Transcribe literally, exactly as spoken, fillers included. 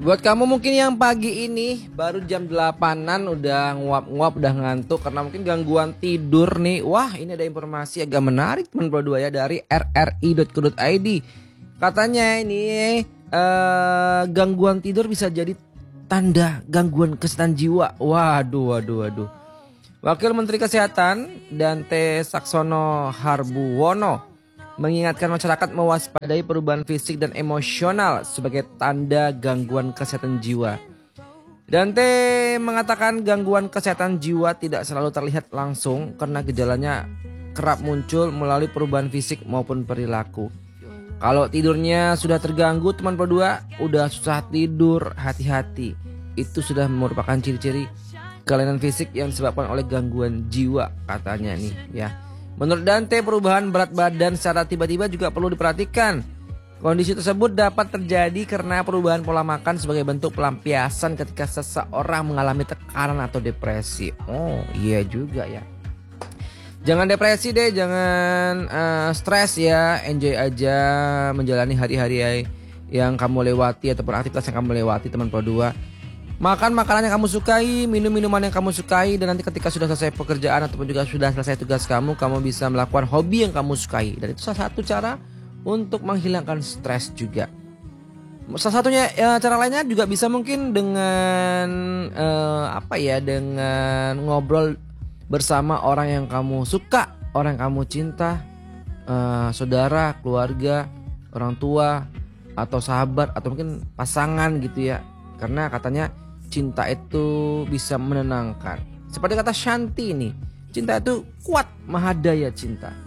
Buat kamu mungkin yang pagi ini baru jam delapanan udah nguap-nguap, udah ngantuk karena mungkin gangguan tidur nih. Wah, ini ada informasi agak menarik teman Pro dua ya dari r r i dot co dot i d. Katanya ini eh, gangguan tidur bisa jadi tanda gangguan kesehatan jiwa. Waduh, waduh, waduh. Wakil Menteri Kesehatan Dante Saxono Harbuwono mengingatkan masyarakat mewaspadai perubahan fisik dan emosional sebagai tanda gangguan kesehatan jiwa. Dante mengatakan gangguan kesehatan jiwa tidak selalu terlihat langsung karena gejalanya kerap muncul melalui perubahan fisik maupun perilaku. Kalau tidurnya sudah terganggu teman Pro dua, udah susah tidur, hati-hati. Itu sudah merupakan ciri-ciri kelainan fisik yang disebabkan oleh gangguan jiwa katanya nih ya. Menurut Dante, perubahan berat badan secara tiba-tiba juga perlu diperhatikan. Kondisi tersebut dapat terjadi karena perubahan pola makan sebagai bentuk pelampiasan ketika seseorang mengalami tekanan atau depresi. Oh iya juga ya. Jangan depresi deh, jangan uh, stres ya. Enjoy aja menjalani hari-hari yang kamu lewati ataupun aktivitas yang kamu lewati teman Pro dua. Makan makanan yang kamu sukai, minum minuman yang kamu sukai, dan nanti ketika sudah selesai pekerjaan ataupun juga sudah selesai tugas kamu, kamu bisa melakukan hobi yang kamu sukai. Dan itu salah satu cara untuk menghilangkan stres juga. Salah satunya ya, cara lainnya juga bisa mungkin dengan eh, apa ya, dengan ngobrol bersama orang yang kamu suka, orang yang kamu cinta, eh, saudara, keluarga, orang tua, atau sahabat, atau mungkin pasangan gitu ya. Karena katanya cinta itu bisa menenangkan. Seperti kata Shanti nih, cinta itu kuat, mahadaya cinta.